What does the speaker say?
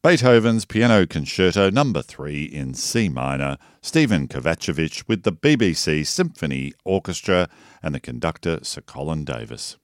Beethoven's Piano Concerto No. 3 in C minor, Stephen Kovacevic with the BBC Symphony Orchestra and the conductor Sir Colin Davis.